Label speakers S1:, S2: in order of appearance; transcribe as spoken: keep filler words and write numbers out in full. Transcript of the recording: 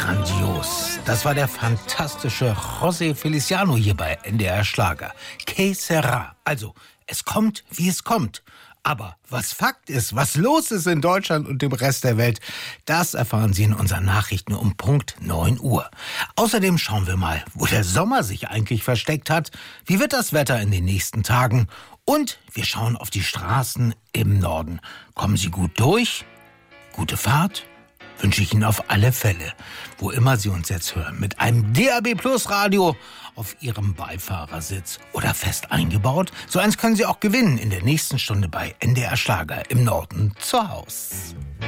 S1: Grandios. Das war der fantastische José Feliciano hier bei N D R Schlager. Que sera? Also, es kommt, wie es kommt. Aber was Fakt ist, was los ist in Deutschland und dem Rest der Welt, das erfahren Sie in unseren Nachrichten um Punkt neun Uhr. Außerdem schauen wir mal, wo der Sommer sich eigentlich versteckt hat. Wie wird das Wetter in den nächsten Tagen? Und wir schauen auf die Straßen im Norden. Kommen Sie gut durch? Gute Fahrt? Wünsche ich Ihnen auf alle Fälle, wo immer Sie uns jetzt hören, mit einem D A B Plus Radio auf Ihrem Beifahrersitz oder fest eingebaut. So eins können Sie auch gewinnen in der nächsten Stunde bei N D R Schlager im Norden zu Haus.